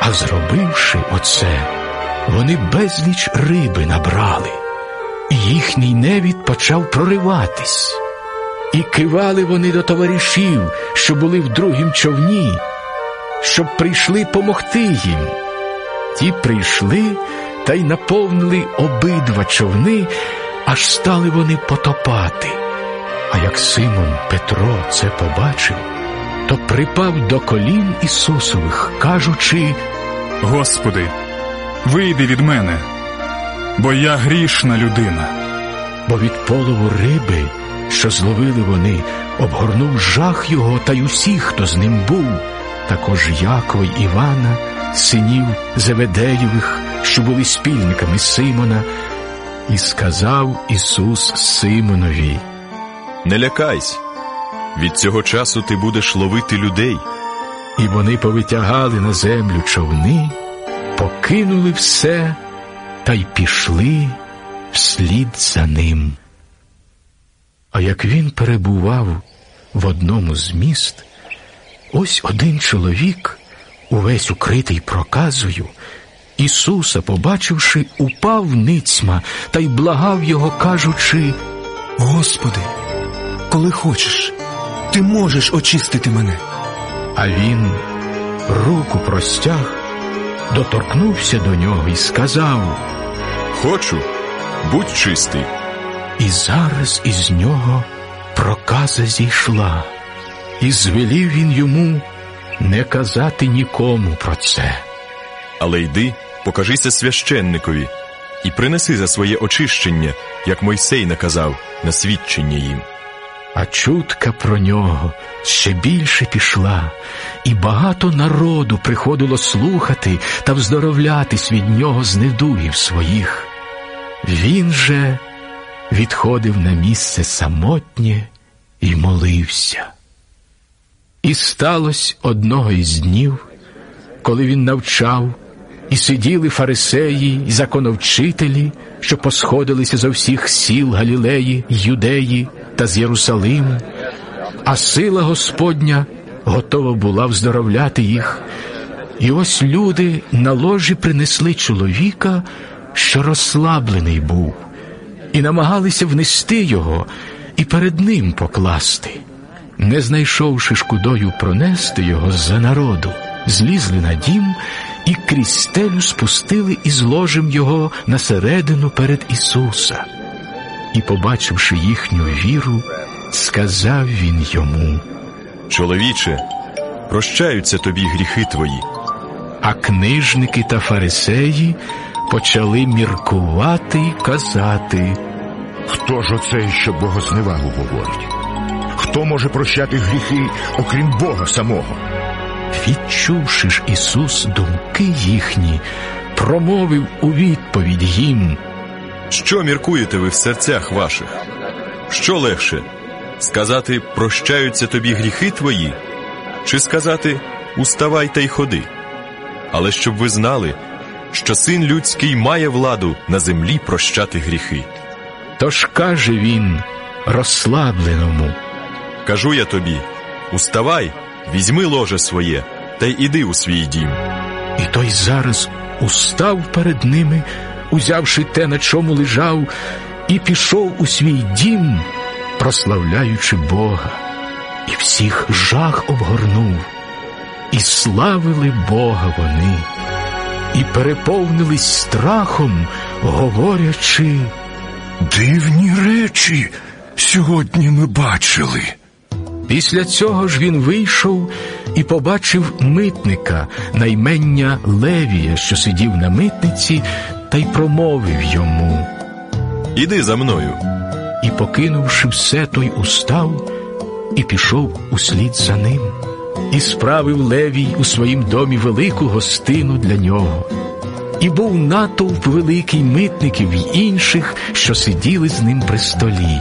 А зробивши оце, вони безліч риби набрали, і їхній невід почав прориватись. І кивали вони до товаришів, що були в другім човні, щоб прийшли помогти їм. Ті прийшли та й наповнили обидва човни, аж стали вони потопати. А як Симон Петро це побачив, то припав до колін Ісусових, кажучи: «Господи, вийди від мене, бо я грішна людина». Бо від полову риби, що зловили вони, обгорнув жах його та й усіх, хто з ним був, також Якова й Івана, синів Зеведеєвих, що були спільниками Симона. І сказав Ісус Симонові: «Не лякайся, від цього часу ти будеш ловити людей». І вони повитягали на землю човни, покинули все та й пішли вслід за ним. А як він перебував в одному з міст, ось один чоловік, увесь укритий проказою, Ісуса побачивши, упав ницьма та й благав його, кажучи: «Господи, коли хочеш, ти можеш очистити мене». А він руку простяг, доторкнувся до нього і сказав: «Хочу, будь чистий». І зараз із нього проказа зійшла. І звелів він йому не казати нікому про це. Але йди, покажися священникові і принеси за своє очищення, як Мойсей наказав, на свідчення їм. А чутка про нього ще більше пішла, і багато народу приходило слухати та вздоровлятись від нього з недугів своїх. Він же відходив на місце самотнє і молився. І сталося одного із днів, коли він навчав, і сиділи фарисеї й законовчителі, що посходилися зо всіх сіл Галілеї, Юдеї та з Єрусалиму, а сила Господня готова була вздоровляти їх. І ось люди на ложі принесли чоловіка, що розслаблений був, і намагалися внести його і перед ним покласти. Не знайшовши ж кудою пронести його з-за народу, злізли на дім і крізь стелю спустили із ложем його на середину перед Ісуса. І, побачивши їхню віру, сказав він йому: «Чоловіче, прощаються тобі гріхи твої». А книжники та фарисеї почали міркувати й казати: «Хто ж оцей, що богозневагу говорить? Хто може прощати гріхи, окрім Бога самого?» Відчувши ж Ісус думки їхні, промовив у відповідь їм: «Що міркуєте ви в серцях ваших? Що легше, сказати «прощаються тобі гріхи твої», чи сказати «уставай та й ходи»? Але щоб ви знали, що Син Людський має владу на землі прощати гріхи». Тож каже він розслабленому: «Кажу я тобі, уставай, візьми ложе своє та й іди у свій дім». І той зараз устав перед ними, узявши те, на чому лежав, і пішов у свій дім, прославляючи Бога. І всіх жах обгорнув, і славили Бога вони, і переповнились страхом, говорячи: «Дивні речі сьогодні ми бачили». Після цього ж він вийшов і побачив митника на ім'я Левія, що сидів на митниці, та й промовив йому: «Іди за мною». І, покинувши все, той устав і пішов услід за ним. І справив Левій у своїм домі велику гостину для нього. І був натовп великий митників й інших, що сиділи з ним при столі.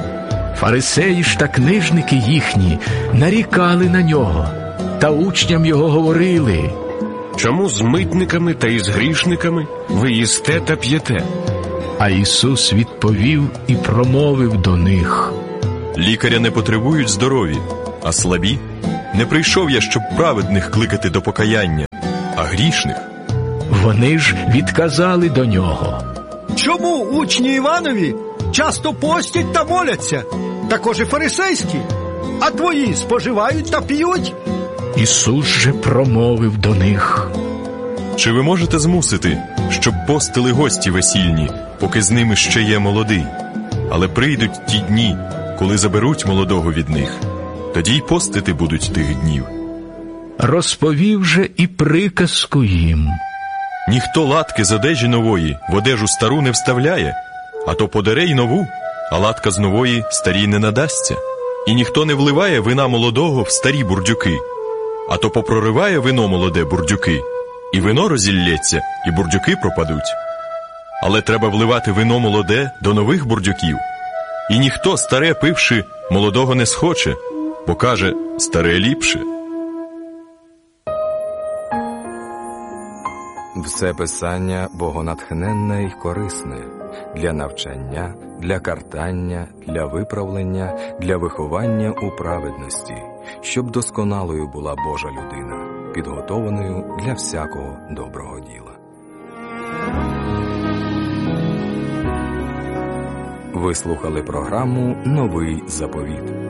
Фарисеї ж та книжники їхні нарікали на нього, та учням його говорили: «Чому з митниками та із грішниками ви їсте та п'єте?» А Ісус відповів і промовив до них: «Лікаря не потребують здорові, а слабі. Не прийшов я, щоб праведних кликати до покаяння, а грішних. Вони ж відказали до нього. Чому учні Іванові часто постять та моляться, також і фарисейські, а твої споживають та п'ють? Ісус же промовив до них. Чи ви можете змусити, щоб постили гості весільні, поки з ними ще є молодий? Але прийдуть ті дні, коли заберуть молодого від них. Тоді й постити будуть тих днів. Розповів же і приказку їм. Ніхто латки з одежі нової в одежу стару не вставляє, а то подере й нову, а латка з нової старій не надасться. І ніхто не вливає вина молодого в старі бурдюки, а то попрориває вино молоде бурдюки, і вино розіллється, і бурдюки пропадуть. Але треба вливати вино молоде до нових бурдюків. І ніхто, старе пивши, молодого не схоче, бо каже, старе ліпше. Все писання богонатхненне й корисне для навчання, для картання, для виправлення, для виховання у праведності, щоб досконалою була Божа людина, підготованою для всякого доброго діла. Ви слухали програму «Новий заповіт».